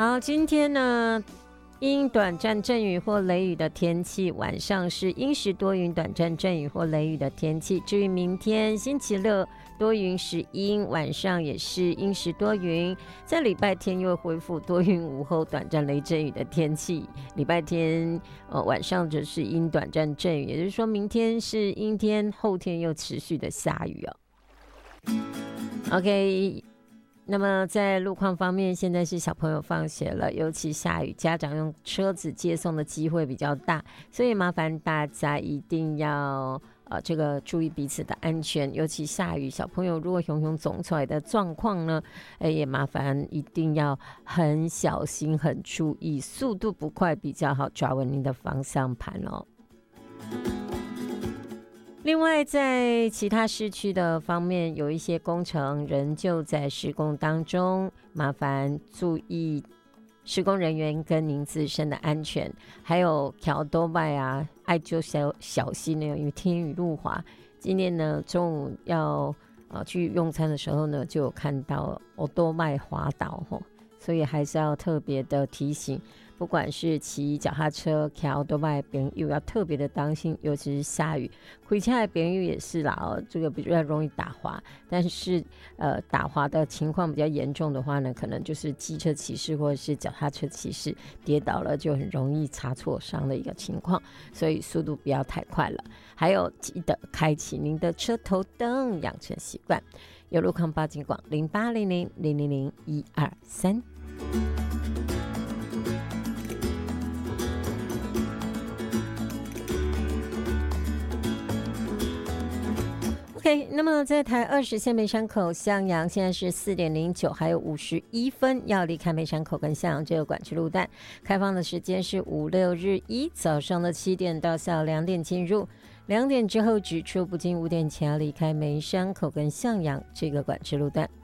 好，今天呢，因短暂阵雨或雷雨的天气，晚上是阴时多云，短暂阵雨或雷雨的天气。至于明天星期六，多云时阴，晚上也是阴时多云。在礼拜天又恢复多云午后短暂雷阵雨的天气。礼拜天晚上则是阴短暂阵雨，也就是说明天是阴天，后天又持续的下雨哦。OK。那么在路况方面，现在是小朋友放学了，尤其下雨，家长用车子接送的机会比较大，所以麻烦大家一定要这个注意彼此的安全，尤其下雨，小朋友如果熊熊走出来的状况呢，也麻烦一定要很小心、很注意，速度不快比较好，抓稳您的方向盘哦。另外，在其他市区的方面，有一些工程仍旧在施工当中，麻烦注意施工人员跟您自身的安全，还有桥多拜啊，爱就小心呢，因为天雨路滑。今天呢，中午要去用餐的时候呢，就有看到多拜滑倒吼，所以还是要特别的提醒。不管是骑脚踏车、骑多拜的朋友要特别的当心，尤其是下雨，开车的朋友也是啦这个比较容易打滑。但是打滑的情况比较严重的话呢，可能就是机车骑士或者是脚踏车骑士跌倒了，就很容易擦挫伤的一个情况，所以速度不要太快了。还有记得开启您的车头灯，养成习惯。有路况报警广0800000123。OK， 那么在台20线梅山口向阳，现在是4:09，还有51分要离开梅山口跟向阳这个管制路段。开放的时间是5、6日1早上的7点到下午2点进入，2点之后只出不进，5点前要离开梅山口跟向阳这个管制路段。